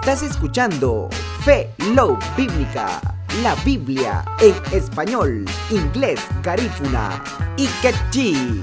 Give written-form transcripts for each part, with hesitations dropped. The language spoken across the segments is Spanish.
Estás escuchando Fe Love Bíblica, la Biblia en español, inglés, garífuna y quechí.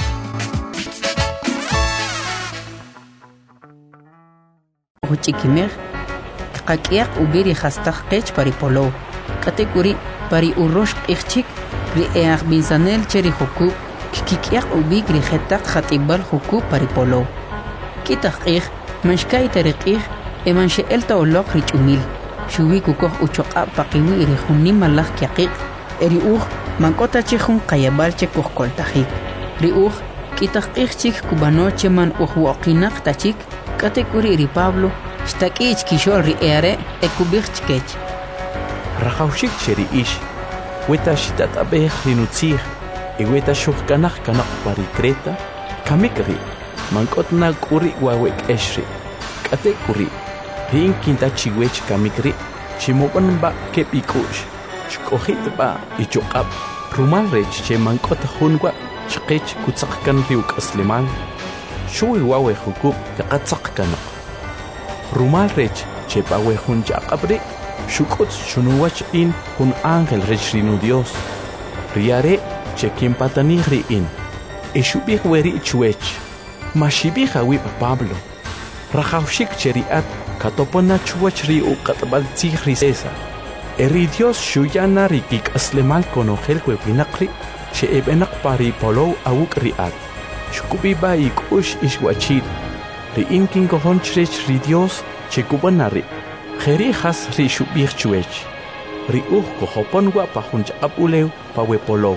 Huchikimer, kakiak ubiri hastaq qech paripolo, katekuri pari urosh qechik, ri eaq binsanel cheri huku, kikiak ubik ri hetak hatibal huku paripolo. Kitaq qech, manshkai tariqih, eman sheelta olok richumil, shuwi kukoh uchoqa paqiwi ri hunni malak kiaqiq, eri mankota chihun qayabal chekuh koltajik. Ri kitaq qechik kubanoche man waqinaq tachik, katekuri ri Pablo, shtakich kishol ri eare ekubirchkech. Rajaushik cheri ish, weta shitatabeh rinutzih, weta shuhkanaj kanaq pari Creta, kamikri, mankotna kuri wawek eshri, katekuri, rin kintachiwech kamikri, chimoban ba kepikush, shkohit ba ichokab, rumal rech che mankota hunwa, shkech kutzakkan riuk asliman, shui wawe hukub kaqatzak kanaq. Rumal rech che pawe hun jaqabri, shukut shunuwach in hun ángel rech rinu Dios. Riare che kimpatani in, eshubih weri chuech, mashibih awib Pablo. Rajaushik cheriat katopona chuach ri uqatbal tzih risesa. Eri Dios shuyana rikik aslemal konogel webinakri, che ebenak pari polo awuk riat. Shukubiba ikush ishwachid. Ri inkin kohonchrech ri Dios che kubanari. Jeri has ri shubih chuech. Ri kohopon wa pahunch abulew pawe polo.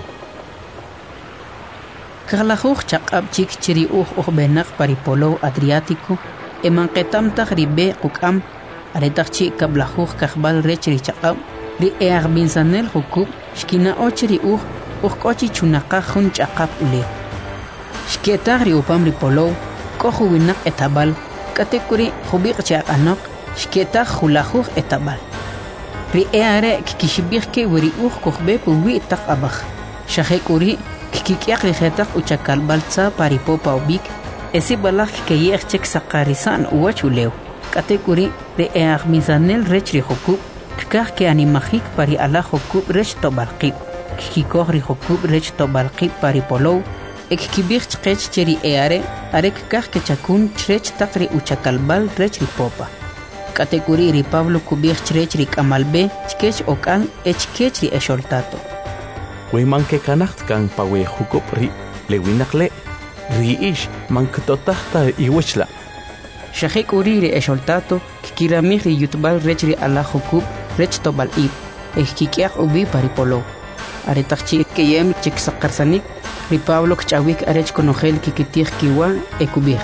Kaglahuch chaqab chik chiri benak pari polo Adriático, eman ketamtag ribe kukam, aretag chi kablahuch kagbal rech ri chaqab, ri eag binsanel hukub, shkina ochri kochi chunaqaj hun chaqab ule. Shkietag ri upam ri polo, kohu winak etabal, katekuri hubiq chaqanok, shkietag hulahuch etabal. Ri eare kikishibirke wiri kohbe puwi tak abaj. Shahekuri kikiak rihetak uchakal balza paripopa ubik, esi balak keyek chek sakarisan uachulew. Katekuri re eag misanel rech ri hukub, kikak ke animajik pari ala hukub rech tobalqib. Kikikoh ri hukub rech tobalqib pari polow, ekikibik chkech cheri eare, arek kak ke chakun chrech takri uchakalbal rech ri popa. Katekuri ri Pablo kubik chrech ri kamalbe, chkech okal echkech ri esholtato. Weyman ke kanacht kan pawe hukub ri lewinakle, ri ish man ktotahta iwechla. Shahik uri ri esholtato, kikiramih ri yutbal rech ri ala hukub rech tobal ib, kikiak ubi paripolo. Aretakchi keyem chik sakarsanik, ri Pablo kchawik arech konogel kikitih kiwa ekubih.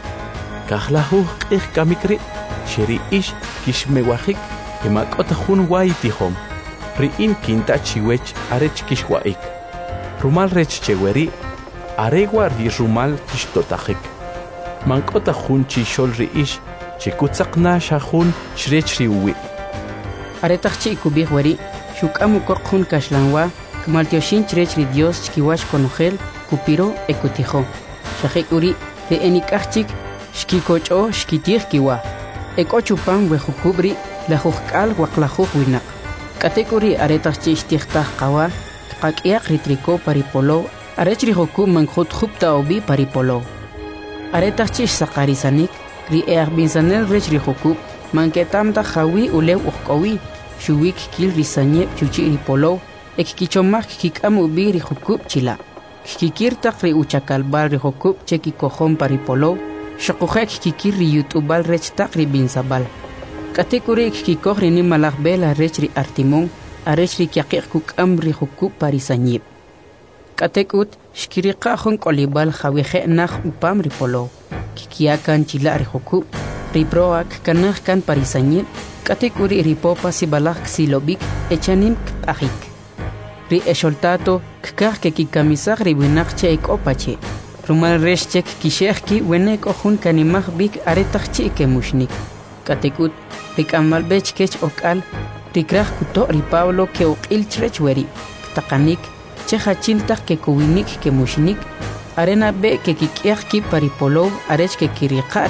Kahlahu qih kamikri, sheri ish kishmewahik, emakota hun waitihom. Ri in kinta chiwech arech kishwaik. Rumal rech cheweri, aregwa ri rumal kishtotajik. Mankota hun chishol ri ish, chikutzakna shahun shrech ri uwi. Aretakchi kubih weri, shukamu kokhun kashlanwa, kmaltioshin chrech ri Dios chkiwash konogel, kupiro ekutijo. Shahik uri, ri enikachik, shkikocho shkitih kiwa. Ekochupan wehukubri, lahukal waklahuh winak. Katekuri aretach chichtihtaj qawa, qakiak ritriko paripolo, arech rihoku mankhut khupta obi paripolo. Aretach chish sakarisanik, ri eag binsanel rech rihoku, manketamta jawi ulew uqkowi, shuwik kil risanyep chuchi ripolo, ekkichomak kikam ubi rihoku chila. Kikirtak ri uchakalbal rihoku cheki kohon paripolo, shakujek kikir ri yutubal rech tak ri binsabal. Katekuri kikikoh rini malak bela rech ri artimon, arech ri kiakik kukam ri hukub parisanyip. Katekut shkiriqa hun kolibal jawihe nah upam ri polo. Kikiakan chila ri hukub, ri proak kanah kan parisanyip, katekuri ri popa si balak silobik echanim kpahik. Ri esholtato kikah ke kikamisak ri winak che ekopache. Rumal rech chek kishehki wenek ohun kanimah bik aretach che ke mushnik. Katekut rikamal bech kech okal, rikraj kuto ri Pablo ke okil chrech weri, takanik, che hachiltak ke kuwinik ke mushnik, arena be ke kikiak ki paripolo arech ke kiriqa